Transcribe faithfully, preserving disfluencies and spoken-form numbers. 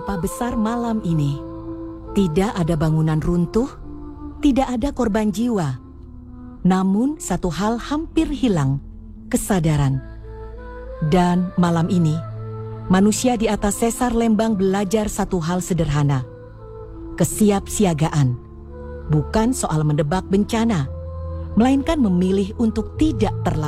gempa besar malam ini. Tidak ada bangunan runtuh, tidak ada korban jiwa. Namun satu hal hampir hilang, kesadaran. Dan malam ini, manusia di atas sesar Lembang belajar satu hal sederhana. Kesiapsiagaan, bukan soal mendebak bencana, melainkan memilih untuk tidak terlambat.